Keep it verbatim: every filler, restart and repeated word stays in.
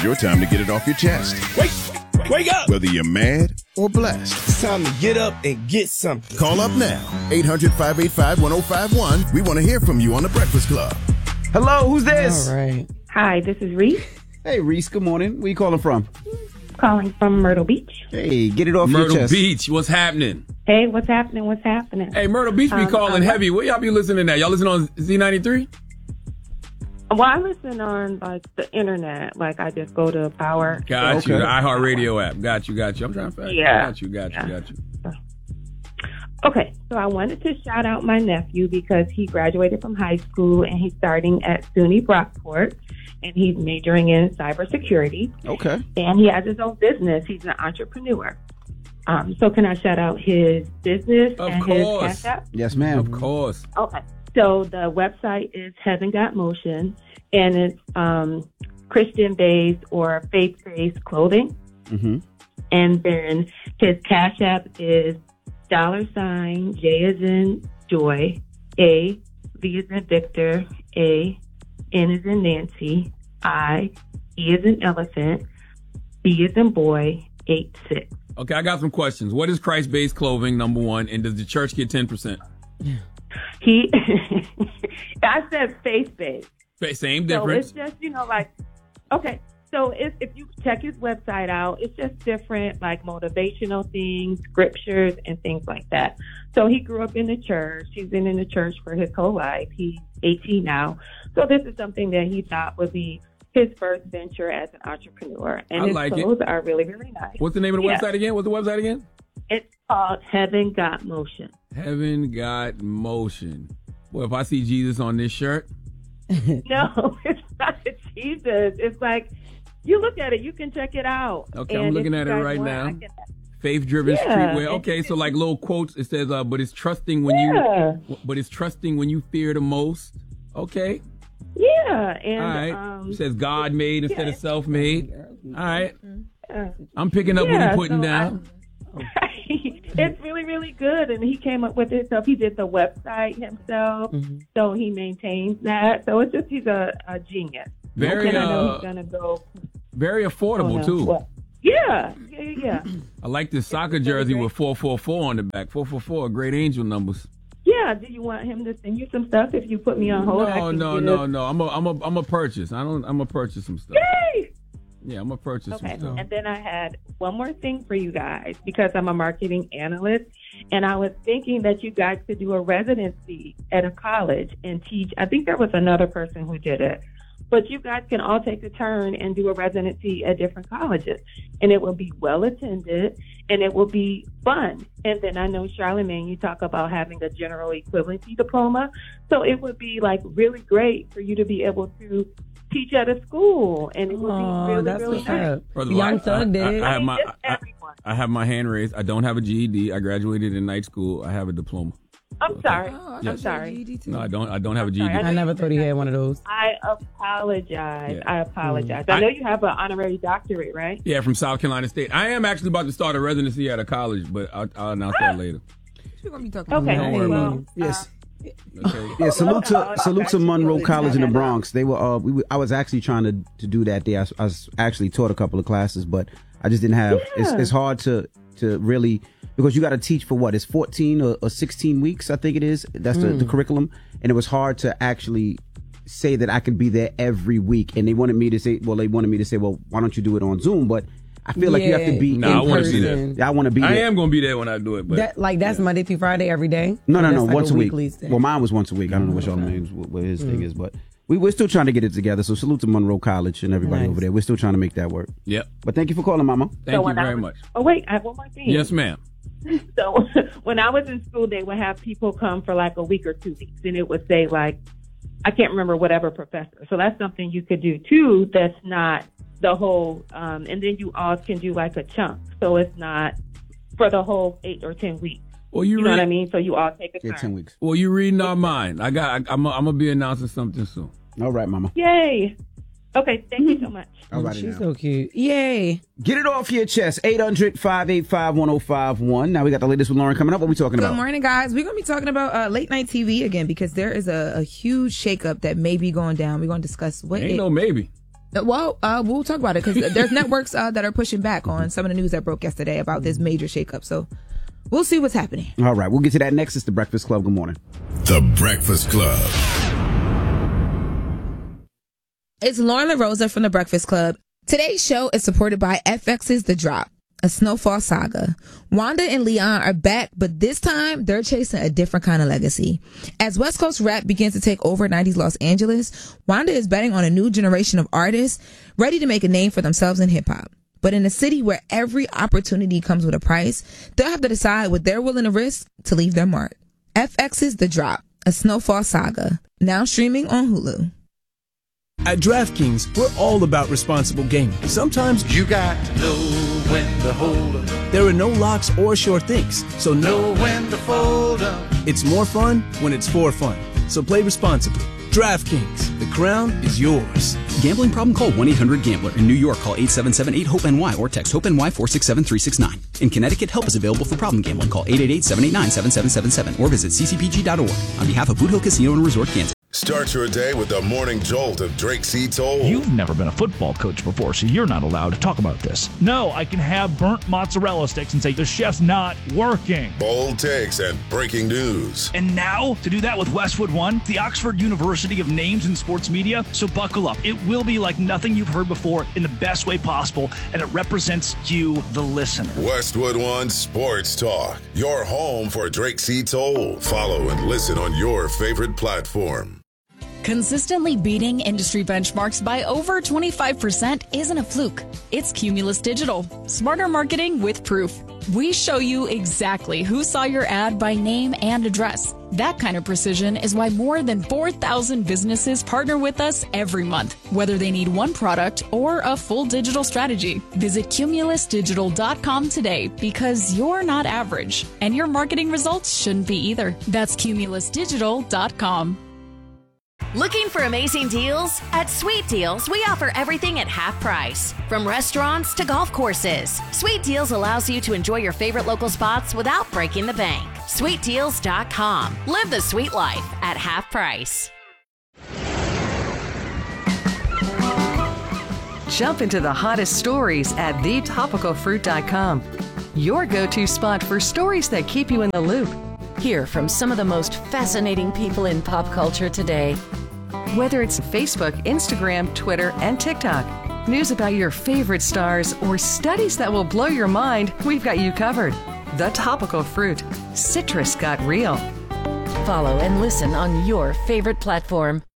Your time to get it off your chest. Wake, wake up. Whether you're mad or blessed. It's time to get up and get something. Call up now. eight hundred, five eight five, one oh five one. We want to hear from you on The Breakfast Club. Hello, who's this? All right. Hi, this is Reese. Hey, Reese, good morning. Where you calling from? Calling from Myrtle Beach. Hey, get it off Myrtle your chest. Beach, what's happening? Hey, what's happening? What's happening? Hey, Myrtle Beach be Um, calling um, heavy. Where y'all be listening at? Y'all listen on Z ninety-three? Well, I listen on like the internet. Like I just go to Power. Got Okay. you. The iHeartRadio app. Got you, got you. I'm trying to find Yeah. Got you, got you, Yeah. got you. Okay, so I wanted to shout out my nephew because he graduated from high school and he's starting at SUNY Brockport and he's majoring in cybersecurity Okay. and he has his own business. He's an entrepreneur. Um, so can I shout out his business Of and course. his cash app? Yes, ma'am. Of course. Okay. So the website is Heaven Got Motion, and it's um, Christian-based or faith-based clothing. Mm-hmm. And then his Cash App is dollar sign J as in Joy, A, V as in Victor, A, N as in Nancy, I, E as in Elephant, B as in Boy, eight six. Okay, I got some questions. What is Christ-based clothing, number one, and does the church get ten percent? He, I said faith-based. Same So difference. it's just, you know, like, okay. So if, if you check his website out, it's just different, like motivational things, scriptures, and things like that. So he grew up in the church. He's been in the church for his whole life. He's eighteen now. So this is something that he thought would be his first venture as an entrepreneur. And I his like it. clothes are really, really nice. What's the name of the Yeah. website again? What's the website again? It's called Heaven Got Motion. Heaven Got Motion. Well, if I see Jesus on this shirt, No, it's not Jesus. It's like, you look at it, you can check it out. Okay, And I'm if looking you at it guys right want, now. I can- faith-driven Yeah. streetwear. Okay, so like little quotes. It says, uh, but it's trusting when Yeah. you, but it's trusting when you fear the most. Okay. Yeah, and All right. um, It says God made instead yeah. of self-made. All right. uh, I'm picking up what Yeah, you're putting so down. it's really, really good, and he came up with it. So he did the website himself, Mm-hmm. so he maintains that. So it's just he's a, a genius. Very, and I know uh, he's gonna go. very affordable oh, no, too. what? Yeah, yeah, yeah, yeah. I like this soccer really jersey great. with four four four on the back. four four four, great angel numbers. Yeah. Do you want him to send you some stuff if you put me on hold? I No, can no, get no, it. no. I'm a, I'm a, I'm a purchase. I don't. I'm a purchase some stuff. Yay! Yeah, I'm a purchase Okay, some stuff. and then I had one more thing for you guys because I'm a marketing analyst, and I was thinking that you guys could do a residency at a college and teach. I think there was another person who did it, but you guys can all take a turn and do a residency at different colleges, and it will be well attended and it will be fun. And then I know, Charlamagne, you talk about having a general equivalency diploma, so it would be like really great for you to be able to teach at a school, and it would be Oh, really, that's really what's nice. up. First of all, Young I- Thug did I, it. I, I have my, Just I, everyone. I have my hand raised. I don't have a G E D. I graduated in night school. I have a diploma. I'm sorry. Oh, I I'm got sorry. G E D too. No, I don't. I don't have a G E D. sorry. I never thought he had one of those. I apologize. Yeah. I apologize. Mm. I know you have an honorary doctorate, right? Yeah, from South Carolina State. I am actually about to start a residency at a college, but I'll, I'll announce that later. We're gonna be talking Okay. Don't worry well, about it. Yes. Okay. Yeah, salute to salute to Monroe Okay. College in the Bronx. They were. Uh, we, were- I was actually trying to, to do that there. I, was- I was actually taught a couple of classes, but I just didn't have. It's, Yeah. it's hard to to really because you got to teach for what? It's fourteen or, or sixteen weeks, I think it is. That's the, the curriculum, and it was hard to actually say that I could be there every week. And they wanted me to say, well, they wanted me to say, well, why don't you do it on Zoom? But I feel like you have to be. No, in I wanna be person. there. Yeah, I want to be I there. am going to be there when I do it, but That like that's Monday through Friday every day. No, Or no, that's no. like Once a week. weekly thing? Well, mine was once a week. I don't know what Charlamagne's what, what his thing is, but we we're still trying to get it together. So salute to Monroe College and everybody Nice. over there. We're still trying to make that work. yep. But thank you for calling, Mama. Thank So you when I very was- much. Oh wait, I have one more thing. Yes, ma'am. So when I was in school, they would have people come for like a week or two weeks, and it would say like, I can't remember whatever professor. So that's something you could do too. That's not the whole. Um, and then you all can do like a chunk, so it's not for the whole eight or ten weeks. Well, you, You know read, what I mean? So you all take a Yeah, turn. ten weeks. Well, you reading our mind. I got. I, I'm. I'm gonna be announcing something soon. All right, Mama. Yay! Okay, thank you so much. All right, She's now. so cute. Yay. Get it off your chest. eight hundred, five eight five, one oh five one. Now we got the latest with Lauren coming up. What are we talking Good about? morning, guys. We're going to be talking about uh, late night T V again because there is a, a huge shakeup that may be going down. We're going to discuss what Ain't it, no maybe. Well, uh, we'll talk about it because there's networks uh, that are pushing back on some of the news that broke yesterday about this major shakeup. So we'll see what's happening. All right, we'll get to that next. It's The Breakfast Club. Good morning. The Breakfast Club. It's Lauren LaRosa from The Breakfast Club. Today's show is supported by F X's The Drop, a snowfall saga. Wanda and Leon are back, but this time they're chasing a different kind of legacy. As West Coast rap begins to take over nineties Los Angeles, Wanda is betting on a new generation of artists ready to make a name for themselves in hip-hop. But in a city where every opportunity comes with a price, they'll have to decide what they're willing to risk to leave their mark. F X's The Drop, a snowfall saga, now streaming on Hulu. At DraftKings, we're all about responsible gaming. Sometimes you got to know when to hold up. There are no locks or sure things, so know when to fold up. It's more fun when it's for fun. So play responsibly. DraftKings, the crown is yours. Gambling problem? Call one eight hundred gambler. In New York, call eight seven seven eight hope N Y or text HOPE-NY four six seven three six nine. In Connecticut, help is available for problem gambling. Call eight eight eight seven eight nine seven seven seven seven or visit c c p g dot org. On behalf of Boot Hill Casino and Resort, Kansas. Start your day with the morning jolt of Drake C. Toll. You've never been a football coach before, so you're not allowed to talk about this. No, I can have burnt mozzarella sticks and say the chef's not working. Bold takes and breaking news. And now, to do that with Westwood One, the Oxford University of Names in Sports Media. So buckle up. It will be like nothing you've heard before in the best way possible, and it represents you, the listener. Westwood One Sports Talk, your home for Drake C. Toll. Follow and listen on your favorite platform. Consistently beating industry benchmarks by over twenty-five percent isn't a fluke. It's Cumulus Digital. Smarter marketing with proof. We show you exactly who saw your ad by name and address. That kind of precision is why more than four thousand businesses partner with us every month, whether they need one product or a full digital strategy. Visit cumulus digital dot com today because you're not average, and your marketing results shouldn't be either. That's cumulus digital dot com. Looking for amazing deals? At Sweet Deals, we offer everything at half price. From restaurants to golf courses, Sweet Deals allows you to enjoy your favorite local spots without breaking the bank. sweet deals dot com. Live the sweet life at half price. Jump into the hottest stories at the topical fruit dot com. Your go-to spot for stories that keep you in the loop. Hear from some of the most fascinating people in pop culture today. Whether it's Facebook, Instagram, Twitter, and TikTok, news about your favorite stars, or studies that will blow your mind, we've got you covered. The Topical Fruit. Citrus got real. Follow and listen on your favorite platform.